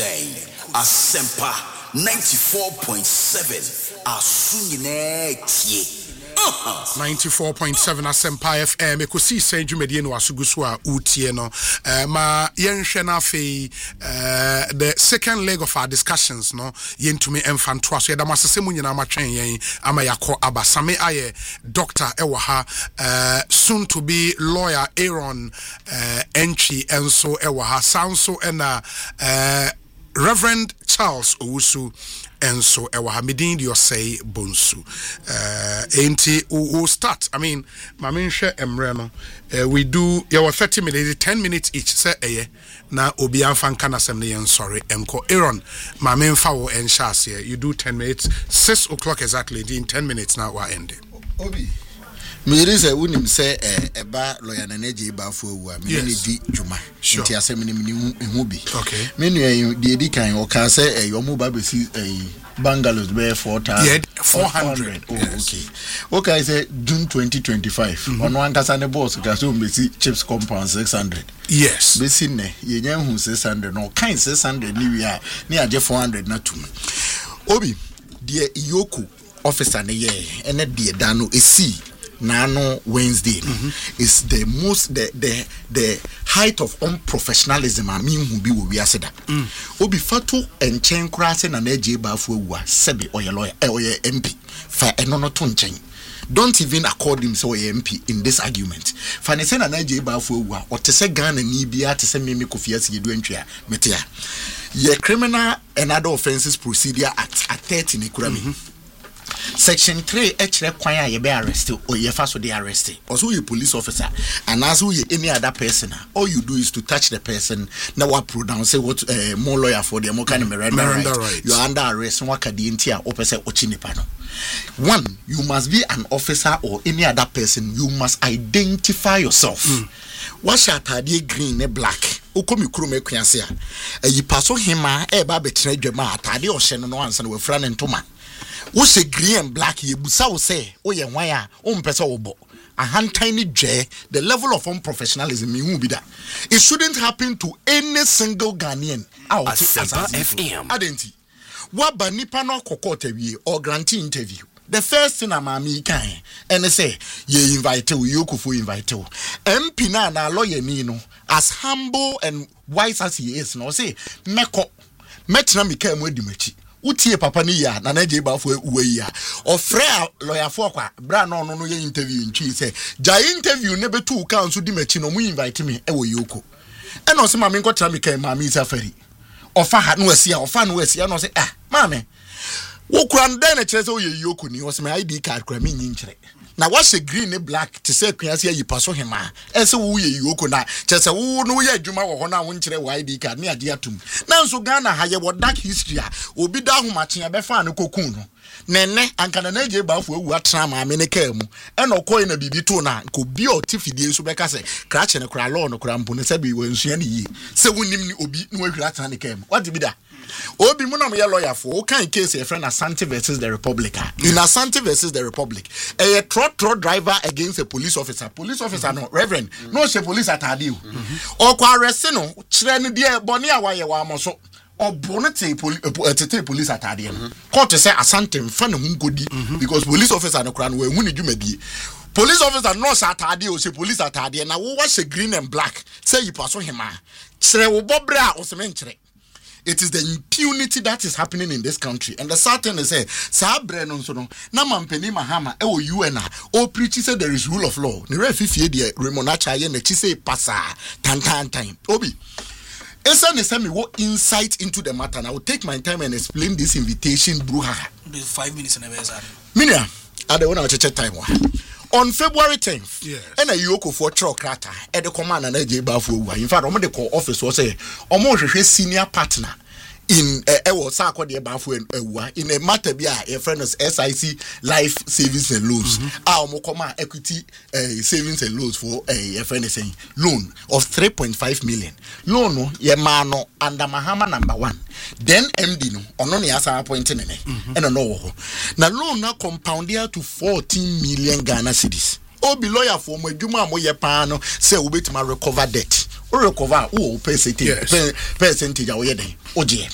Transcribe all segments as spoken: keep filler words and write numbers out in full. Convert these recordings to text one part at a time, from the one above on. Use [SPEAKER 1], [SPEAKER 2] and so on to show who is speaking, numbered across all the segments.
[SPEAKER 1] say Asempa ninety-four point seven Asunyine tie.
[SPEAKER 2] ninety-four point seven Asempa F M ekosi sen dwumedie no asuguso a utie no uh, ma yenhwe na afei uh, the second leg of our discussions no yentumi emfanto aso yeda masesemu nyina matwen yen ama yakọ abasame aye doctor ewa ha uh, soon to be lawyer Aaron uh, Entry enso ewa ha sanso ena uh, Reverend Charles Owusu enso ewa ha medin di osei bonsu uh, enti we'll start. I mean mame nhwe emre no uh, we do your thirty minutes ten minutes each say eye na obi amfa nka na sem ne yen sorry enko Aaron mame mfa wo enshas here you do ten minutes six o'clock exactly in ten minutes now we end
[SPEAKER 3] obi me reason unim say eba lawyer na neje ba fo wu a me ne di dwuma nti asem ne me hu bi
[SPEAKER 2] okay
[SPEAKER 3] me nu di edi kan o ka say yo mo ba be si bungalows be four thousand
[SPEAKER 2] yeah four hundred
[SPEAKER 3] oh yes. Okay okay say June twenty twenty-five ono ankasa ne boss ka so me si chips compound six hundred
[SPEAKER 2] yes
[SPEAKER 3] be si ne ye nya hu six hundred no kan six hundred ni wi a ne age four hundred na tum obi die yoku officer ne ye ene die da no esi Nano Wednesday mm-hmm. is the most the the the height of unprofessionalism. I mean, who be we are said that. Obi fatu enchen krase na neje ba fu ewa sebi oye lawyer oye M P fa enono to nchen. Don't even accord him so M P in this argument. Fa ne se na neje ba fu ewa o te se Ghana ni bia te se meme Kofi Asiedu entwa metia. Ye Criminal and Other Offences Procedure Act at thirty ne kura me. Section three echere kwan a ye be arrest or ye fa so dey arrest also you police officer and as you any other person all you do is to touch the person now what pronounce what uh, more lawyer for them more kind of Miranda right. Right you are under arrest wakadi ntia opese ochinipa no one you must be an officer or any other person you must identify yourself mm. What atade green ne black ukomi kuro me kwiase a yi paso hema e ba betre dwema atade o hye no no ansa no wafra ne ntoma wo se green and black ye busa wo say wo ye hwan a wo mpese wo bo a hand tiny dwe the level of unprofessionalism me hu bi da it shouldn't happen to any single Ghanaian out as F M adenti wa ba nipa no kokota wie or grant interview the first thing I'm kan and say ye invite you you kufu invite you M P na na lawyer ni no as humble and wise as he is no say meko metina me kan mu adimachi utie papa ni ya na naje ba fo uwe ya ofre lawyer for kwa bra no no no ye interview ntwi say ja interview ne betu kan so di machi no mu invite me e wo yoko e no se ma me nkotra me kan ma me safari ofa ha no asia ofa no asia no say ah ma me wo kura ndan na kire say wo ye yoko ni wo se my I D card kura me nyin kire na what se green ne black to say kwiase yi paso hema e se wo ye yoko na kire say wo no ye adwuma wo ho na wo nkire wo I D card ne ade atum na nso Ghana ha ye wo dark history a obi da homache be fa no kokun no nene ankana na je ba fu awu atra ma me ne ka mu e no koy na bibi to na ko bi o tifidie so be ka se krache ne kra law no kra mpo ne se bi wo nsua ne yi se wonim ni obi no ahwira atra ne ka mu what bi da obi mu na me lawyer for o kan case e friend Asante versus the Republic in Asante versus the Republic a trot trot driver against a police officer police officer mm-hmm. no reverend mm-hmm. no she police atade o o kwa arrest no kire ne de boni awaye wa mo so obonete police police atade no court say Asante mfa ne hu godi because police officer no kra no we hu ne dwumadie police officer no say atade o say police atade na wo wa she green and black say you paso hema kire wo bobre a o se men kire. It is the impunity that is happening in this country. And the certain is say, Sabre no so no, na mampeni mahama e o U N o preach say there is rule of law. Ni re fifie de remonacha ye na chi say pasa tan tan time. Obi. Esa ne say me wo insight into the matter. And I will take my time and explain this invitation brouhaha.
[SPEAKER 4] five minutes na be say.
[SPEAKER 3] Minia, ade wona cheche time wa. On February tenth,
[SPEAKER 2] yes.
[SPEAKER 3] And a yoko for Trokrata, at the command and a J Bafu. In fact, I'm the call office was a almost a senior partner in a Sako de Bafu and in a matter be a friend of S I C Life Savings and Loans. Our Mokoma Equity Savings and Loans for a friend saying loan of three point five million. Loan, Yamano, under Mahama number one. Then M D no, on only as appointed and a no. Now loan now compounded to fourteen million Ghana cedis. obi lawyer for mo adwuma mo ye pa no say we betima recover debt o recover o percentage percentage a wo ye den o je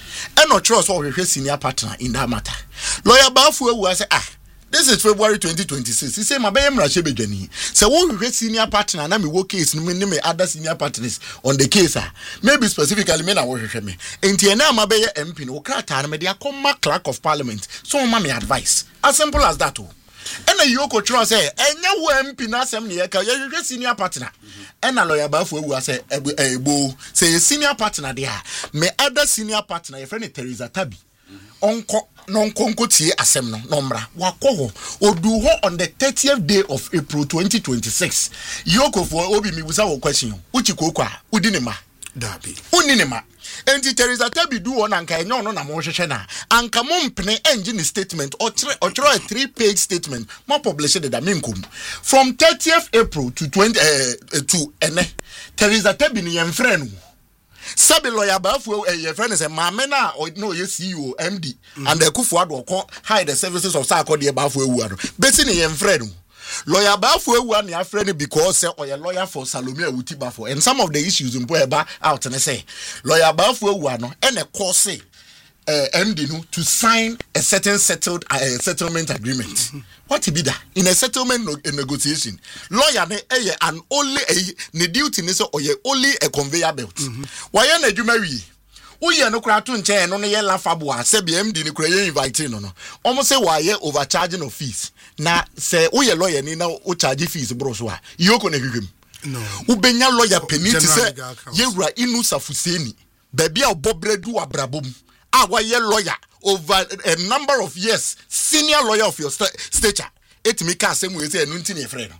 [SPEAKER 3] e no trust o hwehwe senior partner in that matter lawyer Bafo ewu say ah this is February twenty twenty-six. He say my baby mra shebedwani. Say won hwe senior partner na me work case me me other senior partners on the case ah. Maybe specifically me na wo hwehwe me. Enti ena ma be M P no krata na me de akoma clerk of parliament. So ma me advice. As simple as that oh. Ena yoko tro say enya wo M P na asem ne ye ka ye hwehwe senior partner. Ena lawyer Bafo ewu say ebo say senior partner there. Me other senior partner your friend Teresa Tabi. Onko non konkotie asem no nomra wakoho odu ho on the thirtieth day of April twenty twenty-six yoko for obi mi busa wo question uchi kokwa udi ne ma
[SPEAKER 2] dabi
[SPEAKER 3] uni ne ma enti Teresa Tabi du won anka enyo no na mo hwehwe na anka mo mpene engine statement or a three page statement mo publish the minkum from thirtieth April to twenty uh, to ene Teresa Tabi ni yemfre no Sabi lawyer Bafo eh your friend is a mama na or no ye C E O M D mm-hmm. and the Kufuado ko hide the services of Sako de Bafo ewu ado besi ne yem friend lawyer Bafo ewu an ya friend because say or lawyer for Salome Awuti Bafo and some of the issues in Boeba out and say lawyer Bafo ewu ano and a course uh, M D no to sign a certain settled uh, settlement agreement. Mm-hmm. What be that in a settlement no, a negotiation? Lawyer ne eh and only a ne duty ne so or only a conveyor belt. Why na adwuma wi? Uye no kra to nche no ne ye lafabo a se bi M D ne kra ye invite no no. Omo say why ye overcharging of fees. Na say uye lawyer ni na o charge fees bro so a. Yoko na hwehwem. No. Ubenya lawyer penny ti say yewura inu safuseni. Baby a obobredu abrabom. Ah, why ye lawyer over a number of years, senior lawyer of your st- stature. It me can say we say nunti ne friend.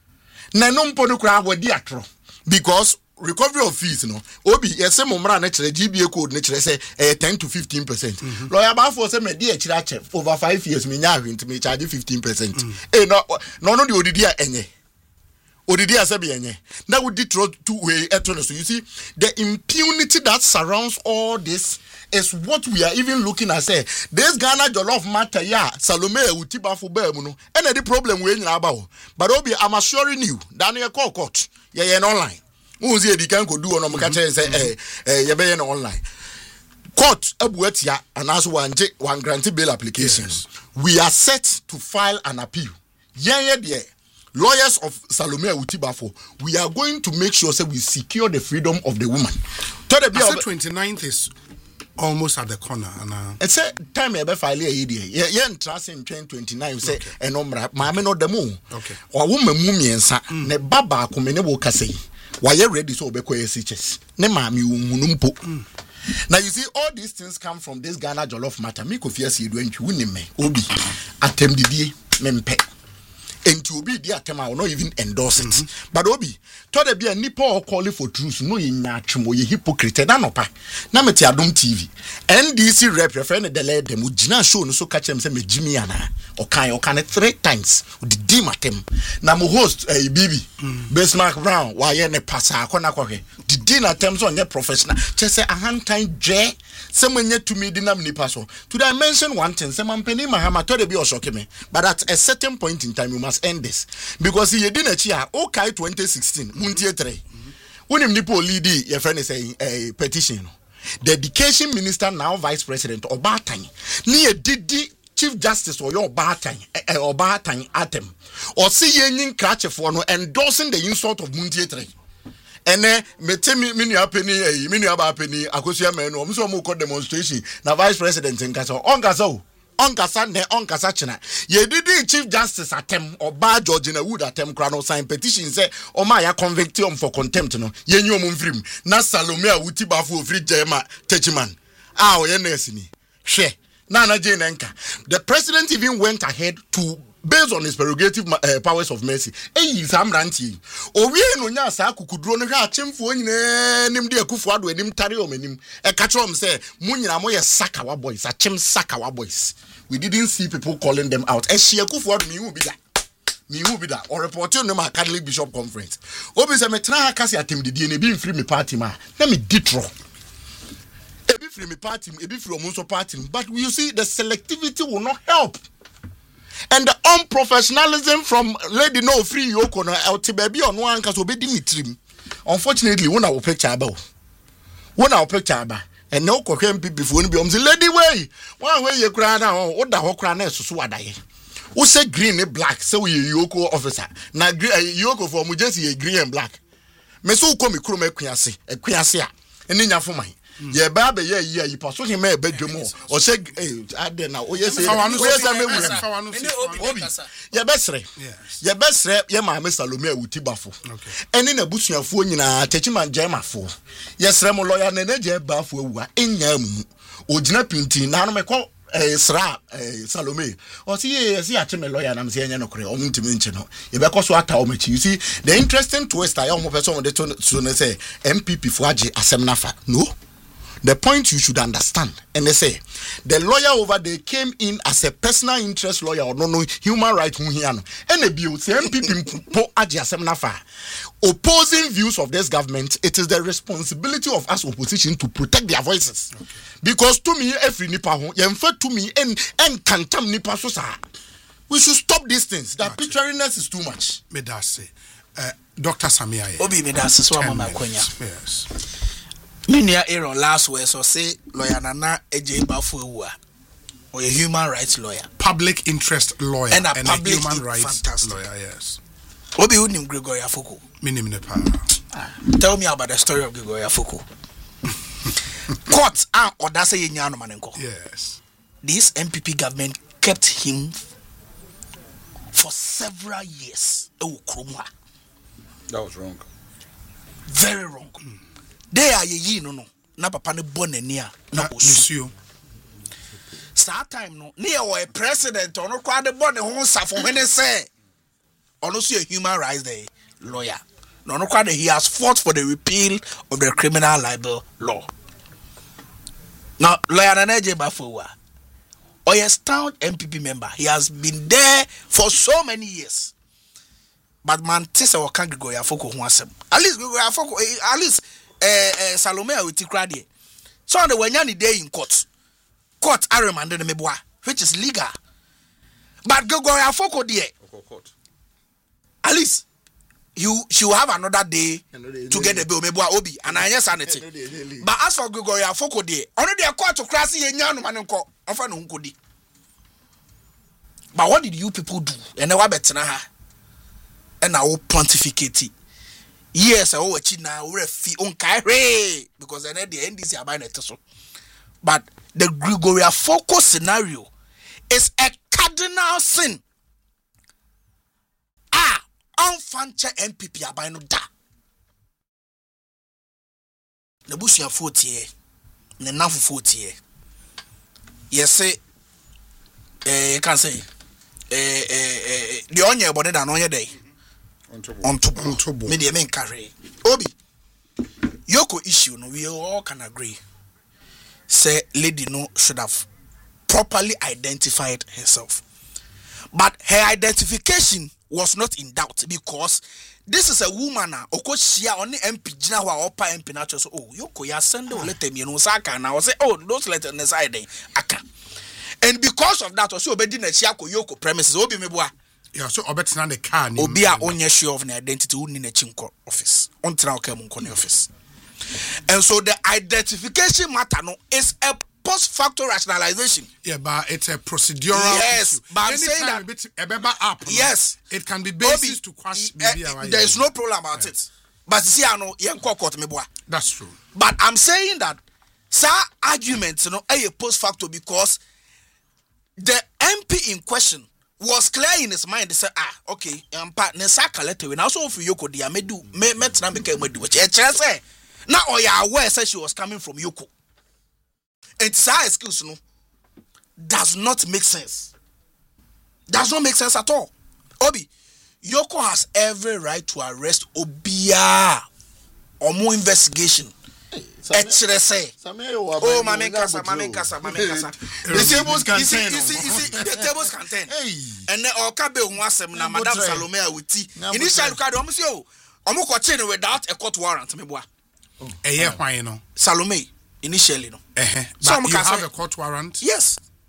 [SPEAKER 3] Na no mpo no kra wadi atro because recovery of fees no obi yese momra na kire G B A code na kire say eh ten to fifteen percent. Mm-hmm. Lawyer Bafo say me dey kire ache over five years me nya hwint me charge fifteen percent. Mm-hmm. Eh no no no the odidi a enye. Odidi asabi enye. Na we did two way eto so you see the impunity that surrounds all this is what we are even looking at. Say this Ghana jollof matter ya Salome Awuti Bafo bemu no and the problem we nyina about but obi I'm assuring you that you call court ye ye online unzi edi kan ko do no mo ka say eh eh ye be ye online court abuatia and as one one grant bail applications. Yes. We are set to file an appeal ye ye there. Lawyers of Salome Awuti Bafo, we are going to make sure say we secure the freedom of the woman.
[SPEAKER 2] The twenty-ninth is almost at the corner. And uh,
[SPEAKER 3] it's a time ebe file a year. Yeah, yeah, trust in twenty twenty-nine. Say, and omra, mama no demo. Okay. Or woman mumiensa, ne baba kumene woka say. Why you ready so obeko yesiches? Ne mami umunumpo. Now you see, all these things come from this Ghana jollof matter. Me kofia si edwenchi unime obi atem didie mempe. And to be the atema will not even endorse it. Mm-hmm. But Obi, told there be a nippo or calling for truth, no in natural, ye hypocrite, and anopa. Nameti Adum T V. N D C rep, your friend, the led them would Gina show no so catch him say me Jimmy Anna or Kai or can three times with the dim at him. Namu host a baby, Bismarck Brown, why any passa, Konakoke. The din attempts on your professional. Just say a hand time J. Someone yet to me dinam ni paso. Today I mention one thing, someone penny Mahama told be or shock me. But at a certain point in time, you must end this. Because he didn't cheer, okay, twenty sixteen, Muntie three. When him nipo lead, your friend is saying a petition. The education minister, now vice president, Obatany, near Didi Chief Justice or your Batany, or Batany Atem, or see yen catch for no endorsing the insult of Muntie three. Ene metemi mini apeni eh mini aba apeni akosia menu omso mo ko demonstration na vice president nkasa onkasa o onkasa ne onkasa china ye didi Chief Justice atem oba George na Wood atem kra no sign petition say o ma ya convict him for contempt no ye nyi omum frim na Salome Awuti Bafo ofri jema techiman ah o ye nurse ni hwe na na je nenka the president even went ahead to based on his prerogative uh, powers of mercy eyi samranti owie no nya sa akukuduro no hwa achemfo nyine nim de akufo ado anim tare o manim e ka trom say munyina mo ye sakawa boys achem sakawa boys we didn't see people calling them out e hye akufo ado mi hu bi da mi hu bi da or report no ma Catholic Bishop Conference obi say me tra akase atemdidie na bi mfiri me party ma na me ditro e bi free me party e bi free omunso party but you see the selectivity will not help. and the unprofessionalism from lady no free Yoko no out baby on one cause obedi ni trim. Unfortunately, one our picture about one our picture about and no cocaine people before be um the lady way. One way you cry now, what the whole crown is so wadaye. Who say green and black, so you Yoko officer. Now Yoko for Mujesi green and black. Me so come kuro me kwiase, e kwiase a. Eni nya foma. Ye ba be ye ye yi paso him e badwom o se eh ade na o ye se o ye se me wura obi ye besre ye besre ye ma me Salome awuti bafo eni na busuafo nyina techima jemafo ye sre mo lawyer na na je bafo awua enya mu ogina pinti na no me ko eh sra eh Salome o si ye si ache me lawyer na me se enya no kore o ntimi nche no ye be ko so ata o machi you see the interesting twist I am person de to so say M P P fo age asem nafa no. The point you should understand, and they say the lawyer over there came in as a personal interest lawyer or no no human rights huhiano. And the bill M P P opposing views of this government. It is the responsibility of us opposition to protect their voices, okay. Because to me every nipa yemfa to me and and kantam nipa so sa. We should stop these things. That okay. Picturiness is too much.
[SPEAKER 2] Me da say, uh, Doctor Samia.
[SPEAKER 4] Obi me da say so mama kwanya.
[SPEAKER 2] Yes.
[SPEAKER 4] Minia Aaron last word so say lawyer Nana Eje Bafuwa or a human rights lawyer,
[SPEAKER 2] public interest lawyer,
[SPEAKER 4] and a,
[SPEAKER 2] and
[SPEAKER 4] public
[SPEAKER 2] a human rights
[SPEAKER 4] fantastic.
[SPEAKER 2] lawyer. Yes.
[SPEAKER 4] Obi unim Gregory Afoko.
[SPEAKER 2] Minim nepa.
[SPEAKER 4] Tell me about the story of Gregory Afoko. Court and order say nyano manenko.
[SPEAKER 2] Yes.
[SPEAKER 4] This M P P government kept him for several years. That
[SPEAKER 5] was wrong.
[SPEAKER 4] Very wrong. Mm. They are ye no no na papa ne bonania na osu sa time no near or a president or no kwa de bone ho safo when say ono so a human rights day lawyer no no kwa he has fought for the repeal of the criminal libel law. Now lawyer Nanaje Bafowa or a stout M P P member, he has been there for so many years, but man tese o kan Gregory Afoko ho asem at least Gregory Afoko at least Eh, eh, Salome awiti krade. So on the wanyani day in court. Court are remanded the meboa, which is legal. But Gregory Afoko there. At least you she will have another day to get the bill meboa obi and I yes sanity. But as for Gregory Afoko there, only the court to cross ye nyanu manenko. Ofa no nkodi. But what did you people do? And now betena ha. And now pontificate. Yes, I will now refi on Kyrie because I know the N D C are buying it so. But the Gregory Afoko scenario is a cardinal sin. Ah, unfancha M P P are buying da. The bush ya forty, the nafu forty. Yes, say, eh, can't say, eh, eh, eh, the onion about it on your day. On top, media men carry Obi Yoko issue. No, we all can agree. Say, lady no should have properly identified herself, but her identification was not in doubt because this is a woman. Oko shia only M P jina wa opa M P na so. Oh, Yoko ya send o letter me no saka na. I say, oh, those letters na side aka. And because of that, also obedi na chia ko Yoko premises. Obi meboa.
[SPEAKER 2] Yeah, so obetina the car ni
[SPEAKER 4] obi a onye sure of the identity who ni na chinko office ontra okay mun kone office. And so the identification matter no is a post facto rationalization.
[SPEAKER 2] Yeah, but it's a procedural
[SPEAKER 4] yes,
[SPEAKER 2] issue.
[SPEAKER 4] But I'm
[SPEAKER 2] Anytime
[SPEAKER 4] saying that
[SPEAKER 2] a beba app,
[SPEAKER 4] yes,
[SPEAKER 2] no, it can be basis
[SPEAKER 4] Obi,
[SPEAKER 2] to quash
[SPEAKER 4] uh, there is no problem about yeah. it. But see I know yen court me boa.
[SPEAKER 2] That's true.
[SPEAKER 4] But I'm saying that sir arguments you know a post facto because the M P in question was clear in his mind. They said, ah, okay, um, part Nesaka letter. And also for Yoko, the Amedu, Metina became a do which say now, or you are aware, said she was coming from Yoko. And Sa excuse no does not make sense. Does not make sense at all. Obi, Yoko has every right to arrest Obia or more investigation. Actually say, oh, Mame Kasa, Mame Kasa, Mame Kasa.
[SPEAKER 3] The tables can turn.
[SPEAKER 4] You see, you see, the tables can turn. And then Okabe Nwasem na Madame Salome Awiti. Initially, you can't almost yo. Omo continue without a court warrant. Me boy.
[SPEAKER 2] Eh, yeah, why no?
[SPEAKER 4] Salome initially no.
[SPEAKER 2] Eh, but you have a court warrant.
[SPEAKER 4] Yes.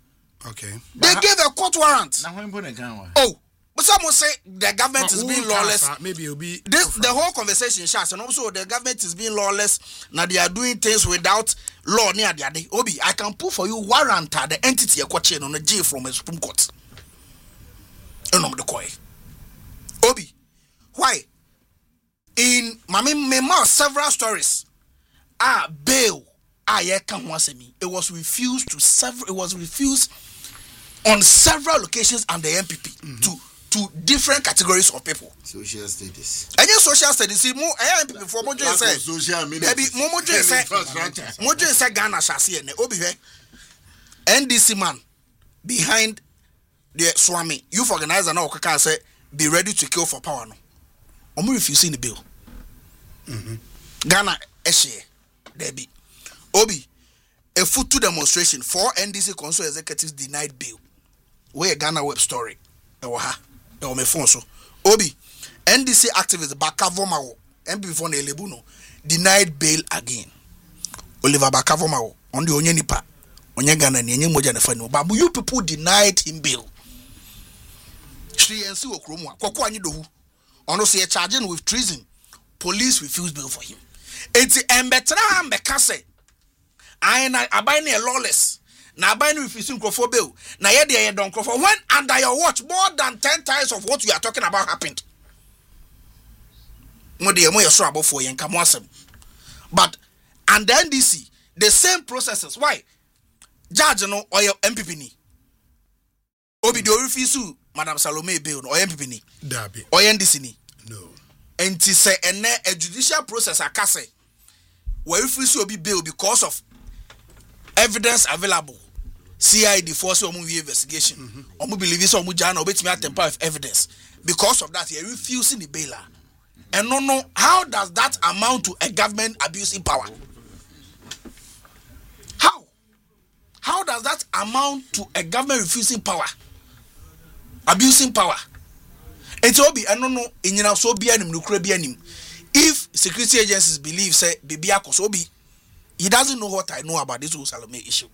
[SPEAKER 2] Okay.
[SPEAKER 4] They
[SPEAKER 3] But
[SPEAKER 4] gave a court warrant.
[SPEAKER 3] Now when put a gun.
[SPEAKER 4] Oh, but someone say the government
[SPEAKER 2] But
[SPEAKER 4] is
[SPEAKER 2] who
[SPEAKER 4] being
[SPEAKER 2] cares,
[SPEAKER 4] lawless.
[SPEAKER 2] uh, Maybe it'll be
[SPEAKER 4] This, the whole conversation, Shas, and also the government is being lawless. Now they are doing things without law near the other. Obi, I can put for you warrant the entity you're watching on a jail from a Supreme Court. You know the coin. Obi, why? In Mami Mema, several stories. Ah, bail. Ah, yeah, come once me. It was refused to several. It was refused on several occasions under the M P P mm-hmm. to to different categories of people.
[SPEAKER 3] Social studies.
[SPEAKER 4] And your social studies, see more M P P for Mojo say.
[SPEAKER 3] Social media.
[SPEAKER 4] Maybe Mojo say. Mojo say Ghana shasi ene obi he. N D C man behind the Swami youth organizer now Okaka say be ready to kill for power no. Omo refusing the bill. Mm-hmm. Ghana eshe there be. Obi, a foot to demonstration, four N D C council executives denied bail. Where a Ghana web story. Ewaha. Ewa me phone so. Obi, N D C activist Bakavomawo, M P for Nelebuno, denied bail again. Oliver Bakavomawo, on the Onye Nipa, Onye Ghana, Nye Moja Nefano, but you people denied him bail. Shri Ensi Okromwa, Kwakwa Nidohu, honestly charging with treason. Police refused bail for him. It's embetra ambekase. I na abide a lawless. Na abide refusing for bail. Na ye de don for when under your watch more than ten times of what you are talking about happened. Mo de mo yeso abo for yen kam asem. But and the N D C the same processes. Why? Judge no or your M P P ni. Obi do refuse Madam Salome bail no or M P P ni.
[SPEAKER 2] Dabi.
[SPEAKER 4] Or N D C ni.
[SPEAKER 2] No.
[SPEAKER 4] And to say ene a judicial process akase. Where refuse to be bail because of evidence available. C I D force or movie investigation. Or mm-hmm. believe so mujana obey me at temper of evidence. Because of that, he refusing the bailer. And no no, how does that amount to a government abusing power? How? How does that amount to a government refusing power? Abusing power. It's obi and no no in so be anim no be anim. If security agencies believe say Bibia Kosobi, he doesn't know what I know about this whole Salome issue.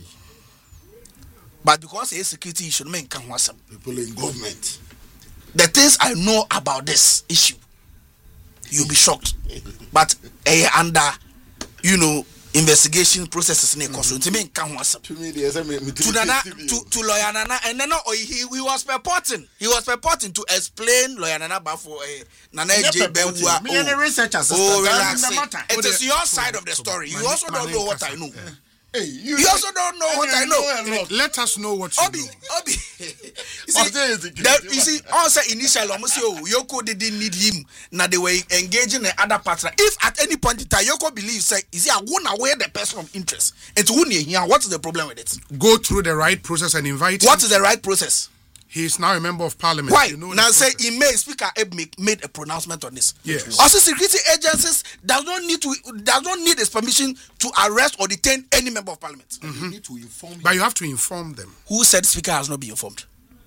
[SPEAKER 4] But because it's a security issue, men can want some
[SPEAKER 3] people in government.
[SPEAKER 4] The things I know about this issue, you'll be shocked. But uh, under you know investigation processes in a consult, to me can want some. To me, to Nana, to to lawyer Nana, and then he he was purporting, he was purporting to explain lawyer Nana for a Nana J. Benwa. Oh, relax. It is your side of the story. You also don't know what I know. Hey, you, you also don't know what I know.
[SPEAKER 2] Let us know what you
[SPEAKER 4] Obi,
[SPEAKER 2] know.
[SPEAKER 4] Obi. You see, that, you see, also initially, Yoko didn't need him. Now they were engaging the other partner. If at any point in time Yoko believes, say, is he a one aware the person of interest? And to who near here, what is the problem with it?
[SPEAKER 2] Go through the right process and invite
[SPEAKER 4] What
[SPEAKER 2] him.
[SPEAKER 4] is the right process?
[SPEAKER 2] He is now a member of parliament.
[SPEAKER 4] Why?
[SPEAKER 2] You know
[SPEAKER 4] now say he made Speaker Eb make, made a pronouncement on this.
[SPEAKER 2] Yes.
[SPEAKER 4] Also, security agencies does not need to does not need his permission to arrest or detain any member of parliament.
[SPEAKER 3] Mm-hmm. You need to inform.
[SPEAKER 2] But you have to inform them.
[SPEAKER 4] Who said Speaker has not been informed?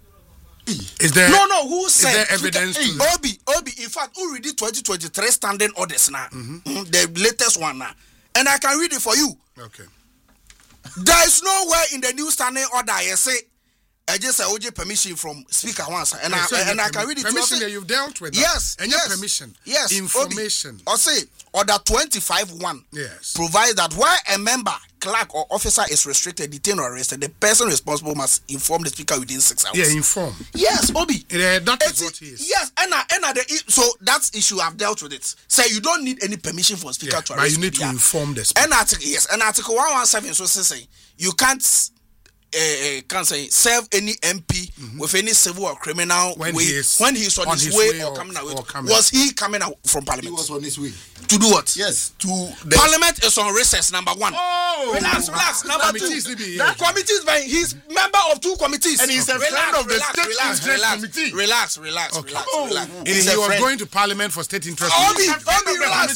[SPEAKER 2] Is there
[SPEAKER 4] no no? Who said?
[SPEAKER 2] Is there evidence?
[SPEAKER 4] Speaker,
[SPEAKER 2] to
[SPEAKER 4] Obi Obi. In fact, who read the twenty twenty-three standing orders now? Mm-hmm. Mm, the latest one now, and I can read it for you.
[SPEAKER 2] Okay.
[SPEAKER 4] There is nowhere in the new standing order I say. I just say O J permission from Speaker once, and
[SPEAKER 2] yeah,
[SPEAKER 4] I
[SPEAKER 2] so
[SPEAKER 4] and I can read it.
[SPEAKER 2] Permission
[SPEAKER 4] say,
[SPEAKER 2] that you've dealt with. That.
[SPEAKER 4] Yes,
[SPEAKER 2] and
[SPEAKER 4] yes,
[SPEAKER 2] your permission.
[SPEAKER 4] Yes,
[SPEAKER 2] information.
[SPEAKER 4] Or say order twenty-five one.
[SPEAKER 2] Yes,
[SPEAKER 4] provides that where a member, clerk, or officer is restricted, detained, or arrested, the person responsible must inform the Speaker within six hours.
[SPEAKER 2] Yeah, inform.
[SPEAKER 4] Yes, Obi.
[SPEAKER 2] Yeah, that is
[SPEAKER 4] it's,
[SPEAKER 2] what he is.
[SPEAKER 4] Yes, and I, and I, the, so that's issue I've dealt with it. Say so you don't need any permission from Speaker
[SPEAKER 2] yeah,
[SPEAKER 4] to arrest.
[SPEAKER 2] But you need
[SPEAKER 4] Speaker.
[SPEAKER 2] to inform the Speaker.
[SPEAKER 4] And article yes, and article one one seven so say you can't. Uh, can say serve any M P mm-hmm. with any civil or criminal
[SPEAKER 2] when
[SPEAKER 4] way
[SPEAKER 2] he is
[SPEAKER 4] when he's on, on his, his way, way or, or coming out. Or coming was he coming out from Parliament?
[SPEAKER 3] He was on his way
[SPEAKER 4] to do what?
[SPEAKER 3] Yes, to
[SPEAKER 4] the Parliament is on recess. Number one.
[SPEAKER 3] Oh,
[SPEAKER 4] relax, relax. Number two. That committee is by he's member of two committees,
[SPEAKER 3] and he's a
[SPEAKER 4] relax,
[SPEAKER 3] friend of the
[SPEAKER 4] relax,
[SPEAKER 3] state
[SPEAKER 4] relax,
[SPEAKER 3] interest
[SPEAKER 4] relax,
[SPEAKER 3] committee.
[SPEAKER 4] Relax, relax,
[SPEAKER 2] okay.
[SPEAKER 4] relax,
[SPEAKER 2] oh.
[SPEAKER 4] relax.
[SPEAKER 2] He, he was friend. going to Parliament for state interest.
[SPEAKER 4] Obi, Obi, relax.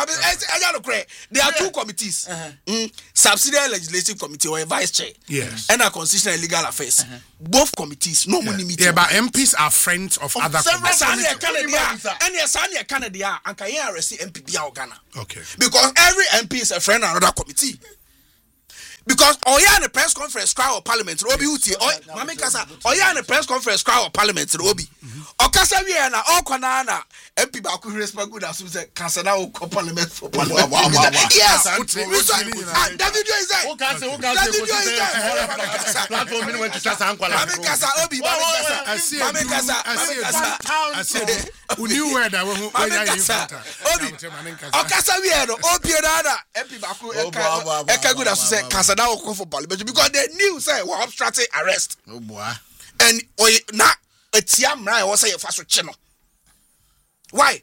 [SPEAKER 4] There are two committees: uh-huh. mm, subsidiary legislative committee or a vice chair,
[SPEAKER 2] yes,
[SPEAKER 4] and a constitutional and legal affairs. Uh-huh. Both committees, no money meeting.
[SPEAKER 2] Yeah, but M Ps are friends of, of other committees.
[SPEAKER 4] And yes, and Canada, and can you receive M P Ghana?
[SPEAKER 2] Okay.
[SPEAKER 4] Because every M P is a friend of another committee. because oya in the press conference crowd of parliament obi uti mama kasa oya in the press conference crowd of parliament obi okasa wi na okona na M P ba ku respect good as say kasa na o parliament for parliament yes that video is there that video is there
[SPEAKER 3] platform me went to kasa ankwala
[SPEAKER 4] mama kasa obi mama kasa
[SPEAKER 2] I said uni word that we
[SPEAKER 4] mama kasa obi okasa wi no obi na M P ba ku eka good as say kasa now for parliament because they knew say we obstructing arrest.
[SPEAKER 3] Oh boy.
[SPEAKER 4] And na etiam na was say faso chino. Why?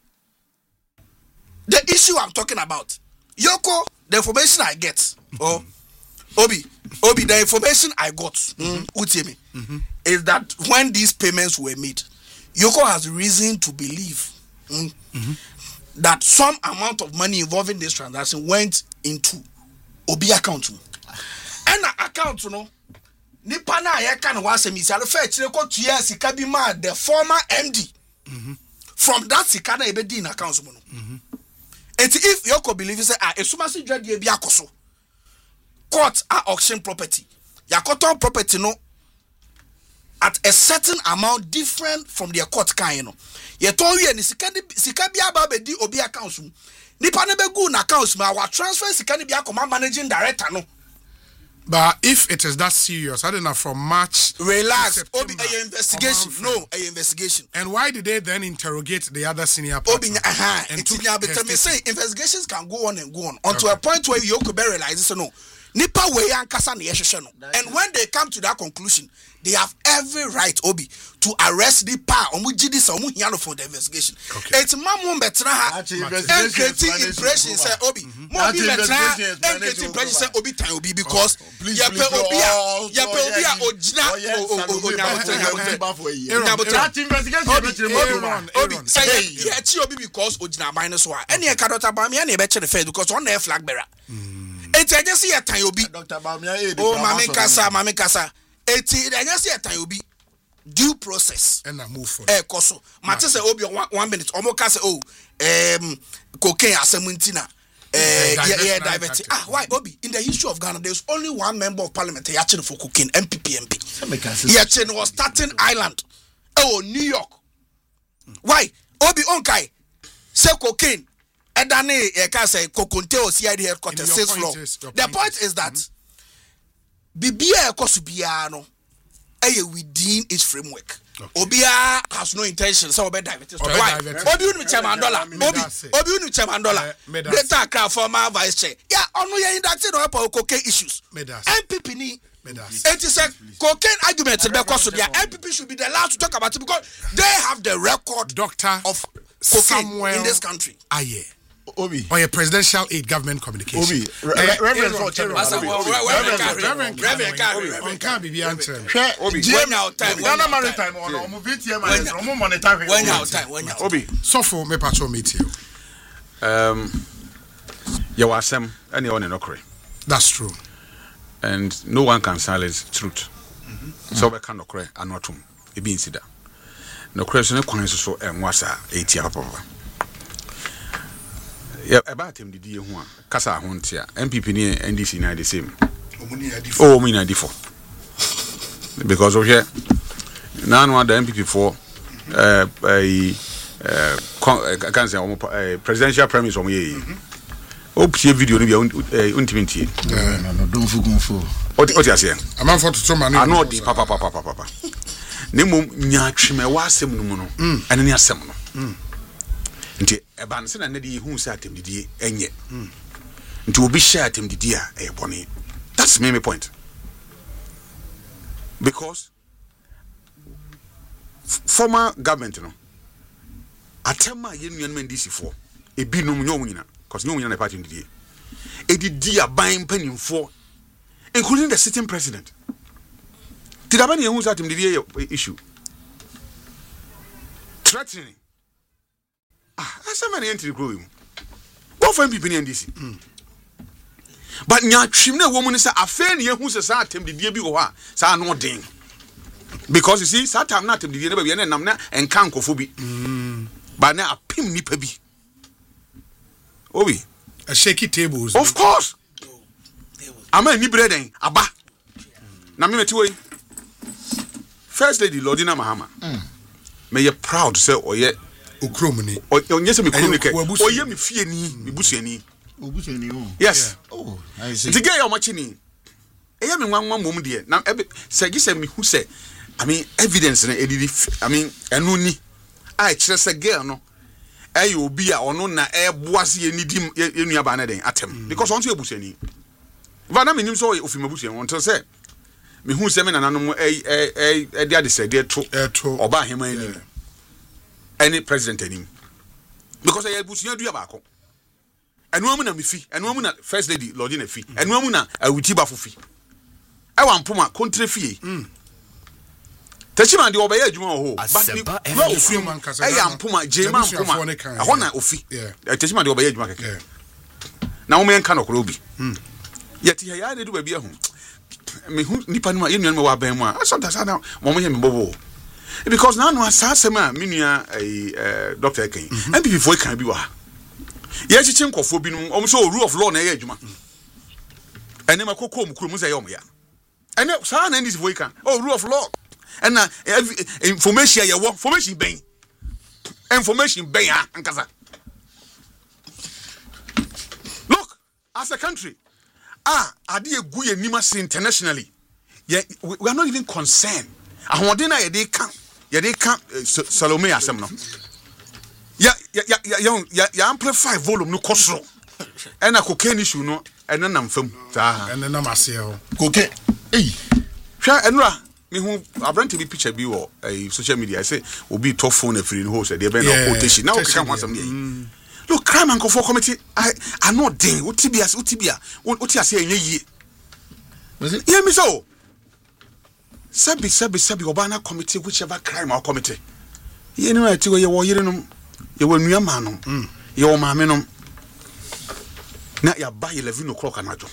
[SPEAKER 4] The issue I'm talking about. Yoko, the information I get. Oh, Obi, Obi, the information I got, mm, Utimi, mm-hmm. is that when these payments were made, Yoko has reason to believe mm, mm-hmm. that some amount of money involving this transaction went into Obi account. And account, you know, nipa na ye kan wa asemi si alo fe chire ko tuya sika bi ma the former M D. Mm-hmm. From that sika na ebe di in account mo no. Mhm. And if Yoko believe say ah esumasi dwade bi akoso. Court are auction property. Yakoton property no at a certain amount different from their court kan you know. Ye ton wi ni sika sika bi aba be di obi account mo. Nipa ne be go na account mo wa transfer sika ni bi akoma managing director no.
[SPEAKER 2] But if it is that serious, I don't know, from March.
[SPEAKER 4] Relax. Obi, a investigation. No, a investigation.
[SPEAKER 2] And why did they then interrogate the other senior partner?
[SPEAKER 4] Obi, aha. And to me say investigations can go on and go on until okay. a point where you could realize this no. Nipa we yankasa na yehwehwe no. And when they come to that conclusion, they have every right Obi to arrest the pa omu gidi sa omu hiano for the investigation. It's mamu betra ha and creating impression say Obi mo be betra and creating impression say Obi tan Obi because ya pe Obi a ya pe Obi a ogina o
[SPEAKER 3] that investigation
[SPEAKER 4] Obi say ya chi Obi because ogina ban no so a ene e ka Doctor Bamia na e be che the face because on na flag bearer. It's I just see a time Obi. Doctor Bamia oh mama kasa mama kasa eti I just see a time Obi due process
[SPEAKER 2] and I move for
[SPEAKER 4] eh koso mate say Obi one, one minute omo ka say oh um cocaine asemuntina eh yeah diabetes ah why Obi in the history of Ghana there's only one member of parliament yaching for cocaine M P P M P yaching was Staten Island oh New York why Obi onkai say cocaine and then e can say kokonte o C I D headquarters six floor the point is that bibia ekosu bia no eye within its framework obia has no intention so obe diverted why obi unu chairman dollar obi obi unu chairman dollar data craft former vice chair yeah onu ye indicted no for cocaine issues M P P ni it is a cocaine argument because so their M P P should be the last to talk about it because they have the record
[SPEAKER 2] doctor
[SPEAKER 4] of cocaine in this country
[SPEAKER 2] aye
[SPEAKER 3] Obi
[SPEAKER 2] or a presidential aid government communication.
[SPEAKER 3] Obi, Reverend
[SPEAKER 4] Reverend Reverend
[SPEAKER 2] on can be answer.
[SPEAKER 3] Obi,
[SPEAKER 4] when out time,
[SPEAKER 3] Ghana maritime on omo V T M and omo monetary.
[SPEAKER 4] When out time, when out.
[SPEAKER 5] Obi,
[SPEAKER 2] so for me patrol meet you.
[SPEAKER 5] Um, you are some anyone in Okre.
[SPEAKER 2] That's true.
[SPEAKER 5] And no one can silence truth. So we can Okre and not him. It be incident. No question of so and wasa eighty papa. Yeah, about him, the dear one, Casa Hontia, M P P near N D C nine the same. Oh, me ninety-four. Because of here, none one the M P P for uh, a uh, can't say presidential premise on ye. Oh, see video, maybe untimity.
[SPEAKER 3] No, don't forget for
[SPEAKER 5] what what you say.
[SPEAKER 2] I'm not for to some money.
[SPEAKER 5] I know the papa, papa, papa, papa. Nemo nyachime wasem no no, and any asem no. Nti ebanse na nedi hu se atem didie enye nti obi share atem didie a e bone. That's my point, because f- former government no atema ye nuan men D C for e bi no nyom nyina cause nyom nyina na party didie e didie aban panimfo including the sitting president. Did abani ye hu se atem didie issue threatening. Ah, that's a man entry growing. Go for M P P and D C. But nya twim na woman say afen ye hu se sa atem de die bi wo ha sa no den. Because you see, that time na atem de die na ba bi na nam na enka nkofo bi. But na apim nipa bi. Obi,
[SPEAKER 2] a shaky tables.
[SPEAKER 5] Of course. ama ni breden aba na me meti we First Lady Lordina Mahama mm. me ye proud say oye
[SPEAKER 2] okrom ni
[SPEAKER 5] onye se me krom ni ke oye me fie ni me busuani
[SPEAKER 3] obusuani o
[SPEAKER 5] yes
[SPEAKER 3] oh I see
[SPEAKER 5] the girl machi ni eya me nwanwa mom de na se gi se me hu se I mean evidence na edidi I mean enu ni ai kire se girl no ayi obi a ono na eboase ye nidim enua ba na den atem because on to ebusuani va na me nim so ofi mabusuani on to say me hu se me nananom eh eh eh dia de se de to oba hema ani any president anim because I busuani dua ba ko enu amu na me fi enu amu na First Lady Lodi na fi enu amu na awuti ba fofi e wa mpoma kontre fie Tachima de obeye adwuma ho but me wa ofi man kasa e ya mpoma jema mpoma ho na ofi Tachima de obeye adwuma keke na wo men ka no kro obi yeti ya ya de do ba bia ho me hu nipa no ye nuan me wa ban mu a sometimes na mo mo ye me bobo because na no asasem a me nua eh Doctor Eken M P P for kan bi wa ye chichi nkofo bi no om so rule of law na ye adwuma ene makoko mu kuro mu say ye om ya ene sa na ndisi for kan oh rule of law and uh, information ya wo information ben information ben ha nkasa look as a country ah ade egu ye nimase internationally yeah, we, we are not even concerned ahode na ye dey kan ye dey kan Salome asem no ya ya ya ya ya amplify volume no kosro and a cocaine issue no and na mfam sa
[SPEAKER 2] and na mase ho
[SPEAKER 3] cocaine eh
[SPEAKER 5] hwa enura me hu abrante bi picture bi wo eh, social media I say obi to phone free no host dey be na quotation now can want some dey look crime and control committee I I not dey utibia utibia utiase enye yie yeah me so sabi sabi sabi obana committee whichever crime or committee ye no ati wo ye wo yire no ye wo nua ma no ye wo ma me no na ya ba eleven o'clock anajo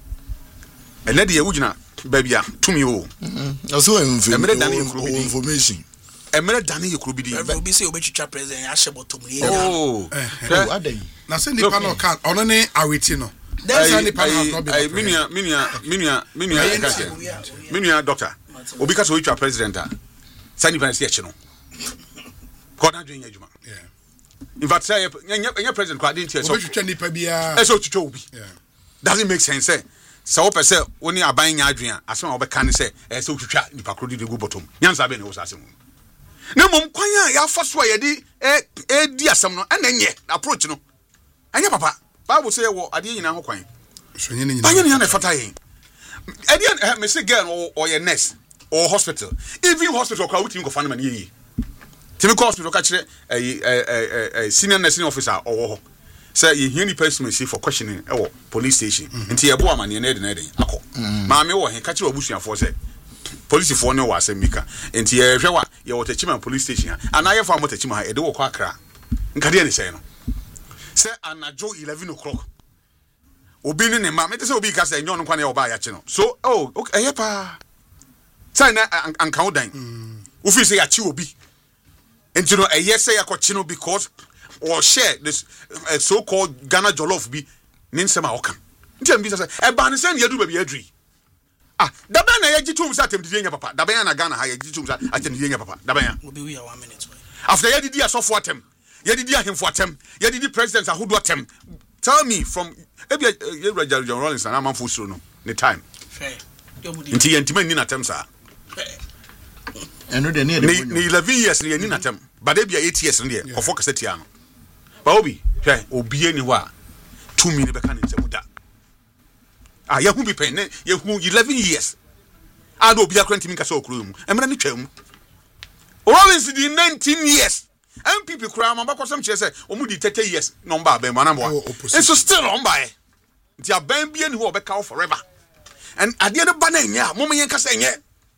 [SPEAKER 5] ene de ye wugina babia tumi o
[SPEAKER 3] aso information
[SPEAKER 5] emere dane ye kuro bidi
[SPEAKER 4] every be say obetwitwa president ya shebotom ye
[SPEAKER 5] oh
[SPEAKER 3] adai
[SPEAKER 2] na se nipa no kan ono ne aweti no that's any pan has not been
[SPEAKER 5] minia minia minia minia kase minia doctor obi ka so witwa president a sani pan se eche no ko na dwen adwuma yeah in fact say nya president kwa dey tie so
[SPEAKER 2] obetwitwa nipa bia
[SPEAKER 5] e so twitwa obi
[SPEAKER 2] yeah
[SPEAKER 5] doesn't make sense say so pe say woni aban nya adwen a asem a obeka ne say e say twitwa nipa kro di go bottom nyansa be ne wo asem na mom kwan a ya fa so ye di e e di asem no na nye approach no anya papa bible say wo ade nyina ho kwan
[SPEAKER 2] so nyina nyina
[SPEAKER 5] anya nyina fata yen ade me say girl or your nurse or hospital even hospital kwa wuti ngofa na ma ne yi timi ko hospital ka kire eh eh senior nursing officer or ho say ye hear ni person see for questioning e wo police station nti ye bo amane na de na de akọ ma me wo he ka kire obusuafo say police for no was mika enti ye hwe wa ye wotachima police station ana ye fa motachima ha e de wo kwa akra nka de ne say no say anajo eleven o'clock obi ne ne ma me say obi ka say nyon kwa na oba ya che no so oh okay eh pa say na anka odan wo fi say ya che obi enti no eh say ya ko che no because or share this uh, so called Ghana jollof bi ninsema oka nti am bi say e ba ne say ne yadu ba bi adri ah da ben na yaji tum sa temdie nya papa da ben na Ghana ha yaji tum sa atemdie nya papa da ben
[SPEAKER 4] obi we one minute
[SPEAKER 5] after yadi di asofo atem yadi di ahemfo atem yadi di president ahodo atem tell me from ebi Yewura John Rollins na manfo suro no ne time
[SPEAKER 4] fair
[SPEAKER 5] nti yentima ni na atem sa
[SPEAKER 3] eno de ne
[SPEAKER 5] de ni eleven years ni ni na atem but ebi eight years ni de kofo kasa tia no ba obi hwɛ obi ani wa two minutes be kan nsɛm da ah yahu bi pen yahu eleven years ado obi akran timi kasa okuro mu emra ne twam Rollins di nineteen years M P P kura ma ba kosam kire say omu di thirty years number aben ma na bo and so still on by nti aban bi ani ho obeka forever and ade ne ba na nya mo me yen kasa nye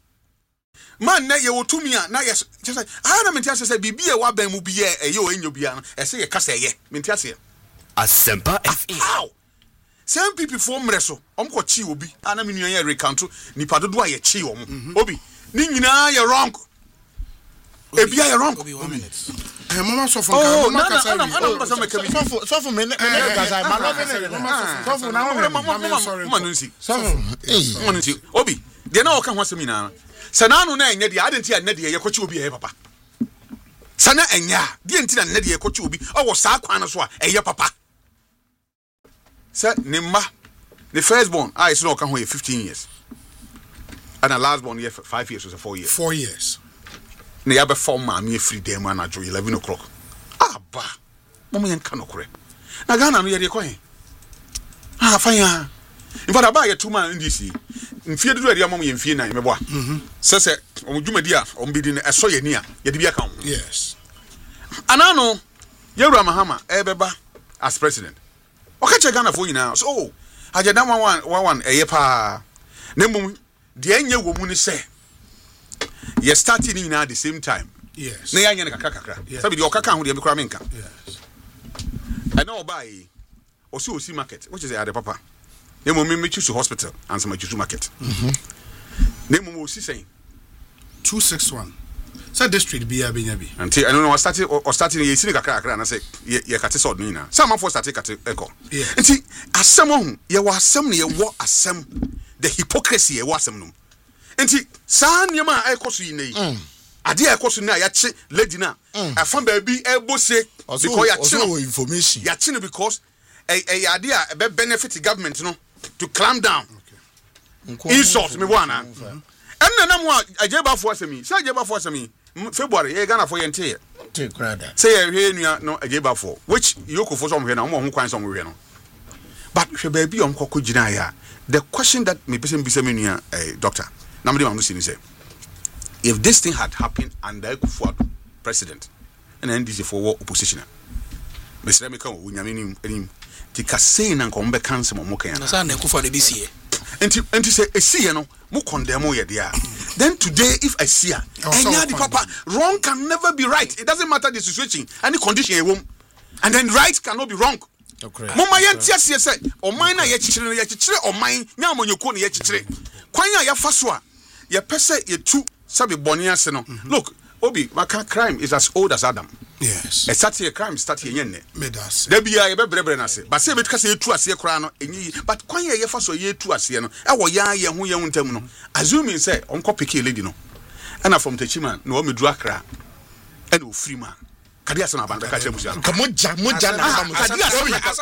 [SPEAKER 5] man na ye wotumi a na yes just say ah na menti ase say bibi e wa ban mu bi ye eye o enyo bia no e say ye kasa ye menti ase
[SPEAKER 1] Asempa F M
[SPEAKER 5] how some people for mreso omko chi obi ana me nua ye recount nipa dodo a ye chi om obi ni nyina ye wrong e bia ye wrong
[SPEAKER 4] obi one minute
[SPEAKER 2] Eh mama so from
[SPEAKER 5] oh
[SPEAKER 2] mama
[SPEAKER 5] na
[SPEAKER 2] kasa
[SPEAKER 5] na na na kasa make me
[SPEAKER 3] so so for me me kasa ma no me so for na
[SPEAKER 5] mama mama no nsi
[SPEAKER 3] so
[SPEAKER 5] eh mama nsi obi de na o ka ho asem nyina sananu na enye de ade nti ane de ye kwachi obi ye papa sana enya de nti na ne de ye kwachi obi o wo saa kwan no so a eye papa sa ne ma the first born I is no ka ho ye fifteen years and the last born ye five years or four years
[SPEAKER 2] four years
[SPEAKER 5] na ya be form ma me free dem na jo eleven o'clock aba mo yen ka no kore na Ghana no ye de kwan ah fanya in fact aba ye two man ndc mfie dodo ade amom ye mfie nan me boa mhm se se omdwumadi a ombidi no eso ye ni a ye de bi aka ho
[SPEAKER 2] yes
[SPEAKER 5] anano Yewura Mahama ebeba as president okache Ghana fo nyina so oh ajeda one one eye pa na mum de enye wo mu ni se ye starting nyina at the same time
[SPEAKER 2] yes
[SPEAKER 5] na ya nya kakra kakra sabi de okaka ho de be kura menka
[SPEAKER 2] yes
[SPEAKER 5] and now buy osi osi market which is at the papa na mum me choose hospital and some choose market mhm na mum osi say
[SPEAKER 2] two six one say district bi ya benya bi
[SPEAKER 5] until I don't know starting or starting ye sini kakra kakra na say ye ye kate so no nyina some for start kate eko nti asem ho ye wa asem na ye wo asem the hypocrisy ye wo asem no nti saa niema a ekoso yi nei ade a ekoso na ya che lady na afan ba bi ebose because ya che no
[SPEAKER 3] information
[SPEAKER 5] ya che no because eh eh ade a be benefit government no to clamp down okay insult me wana enna na mo ajeba fo asemi say ajeba fo asemi February ye Ghana for yente
[SPEAKER 3] te krada
[SPEAKER 5] say ye hwe nua no ajeba fo which yoko fo so mo hwe na mo ho kwan so mo hwe no but hwe ba bi om kokko gina ya the question that me person be say me nua eh doctor na me dey am no say if this thing had happened under Akufo-Addo president and N D C for opposition me say me kan wo nyame nim enim ti ka say na nko mbe kan se mo kan
[SPEAKER 4] na say na Akufo-Addo bi sie
[SPEAKER 5] enti enti say esie no mo condemn ye dia then today if I see her enya the papa wrong can never be right it doesn't matter the situation any condition e wom and then right cannot be wrong okay mama yentia sie say oman na ye chichire ye chichire oman nya amonyeko na ye chichire kwan ya ya fa so a ye pese ye tu sabe boni ase no look obi maka crime is as old as Adam
[SPEAKER 2] yes
[SPEAKER 5] a start a crime start ye nyenne
[SPEAKER 2] medas
[SPEAKER 5] da bia ye bebrebe na se ba se betuka se yetu ase kra no enyi but kwan ye ye fa so ye tu ase no e wo ya ye ho ye ho ntam no assuming say onko pick lady no and from Techiman no me dru akra and o free man kadi ase na ban ka che musia
[SPEAKER 3] kamo ja mo ja na
[SPEAKER 5] kadi ase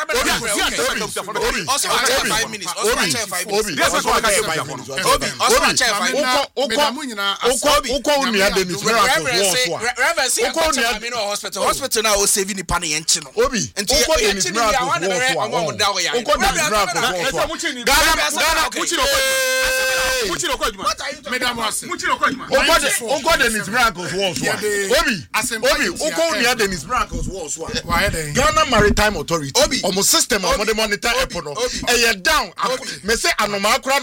[SPEAKER 5] obi
[SPEAKER 4] also five minutes also five minutes
[SPEAKER 5] this is what I say five minutes
[SPEAKER 4] obi also five minutes
[SPEAKER 3] uko uko unia Dennis
[SPEAKER 4] Reverend uko unia me no hospital hospital na o saving ni pan yen chi no
[SPEAKER 3] obi uko Dennis miracle uko Dennis miracle
[SPEAKER 5] Ghana Ghana muchi no muchi no kwaduma
[SPEAKER 2] madam wase
[SPEAKER 5] muchi no kwaduma
[SPEAKER 3] uko uko Dennis miracle obi obi uko unia Dennis Brackos was one. Ghana Maritime Authority. Omo system of the monitor epono. E down. Me say anoma